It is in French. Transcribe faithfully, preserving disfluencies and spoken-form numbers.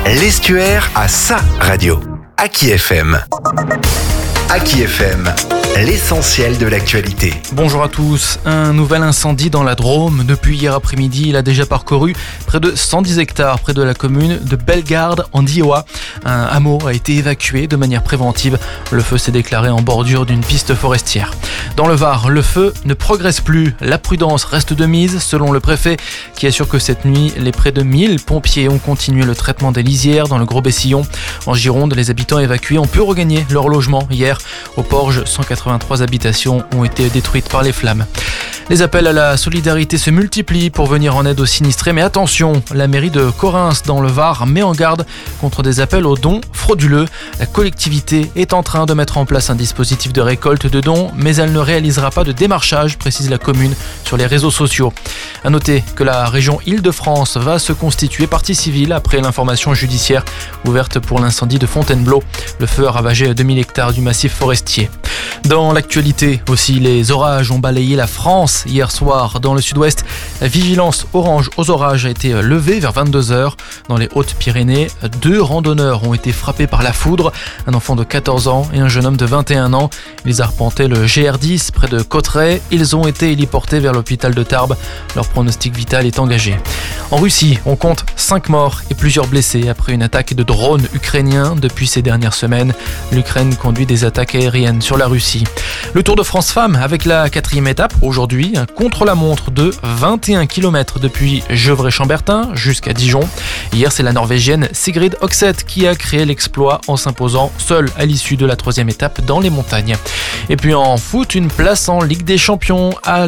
L'Estuaire a sa radio. Aki F M. Aki F M, l'essentiel de l'actualité. Bonjour à tous. Un nouvel incendie dans la Drôme. Depuis hier après-midi, il a déjà parcouru près de cent dix hectares près de la commune de Bellegarde en Diois. Un hameau a été évacué de manière préventive. Le feu s'est déclaré en bordure d'une piste forestière. Dans le Var, le feu ne progresse plus. La prudence reste de mise, selon le préfet, qui assure que cette nuit, les près de mille pompiers ont continué le traitement des lisières dans le Gros-Bessillon. En Gironde, les habitants évacués ont pu regagner leur logement hier. Au Porge, cent quatre-vingt-trois habitations ont été détruites par les flammes. Les appels à la solidarité se multiplient pour venir en aide aux sinistrés. Mais attention, la mairie de Correns dans le Var met en garde contre des appels aux dons frauduleux. La collectivité est en train de mettre en place un dispositif de récolte de dons, mais elle ne réalisera pas de démarchage, précise la commune sur les réseaux sociaux. À noter que la région Île-de-France va se constituer partie civile après l'information judiciaire ouverte pour l'incendie de Fontainebleau. Le feu a ravagé deux mille hectares du massif forestier. Dans l'actualité aussi, les orages ont balayé la France hier soir. Dans le sud-ouest, la vigilance orange aux orages a été levée vers vingt-deux heures. Dans les Hautes-Pyrénées, deux randonneurs ont été frappés par la foudre. Un enfant de quatorze ans et un jeune homme de vingt et un ans. Ils arpentaient le G R dix près de Cauterets. Ils ont été héliportés vers l'hôpital de Tarbes. Leur pronostic vital est engagé. En Russie, on compte cinq morts et plusieurs blessés après une attaque de drones ukrainiens depuis ces dernières semaines. L'Ukraine conduit des attaques aériennes sur la Russie. Le Tour de France Femmes avec la quatrième étape aujourd'hui, un contre-la-montre de vingt et un kilomètres depuis Gevrey-Chambertin jusqu'à Dijon. Hier, c'est la Norvégienne Sigrid Oxeth qui a créé l'exploit en s'imposant seule à l'issue de la troisième étape dans les montagnes. Et puis en foot, une place en Ligue des Champions à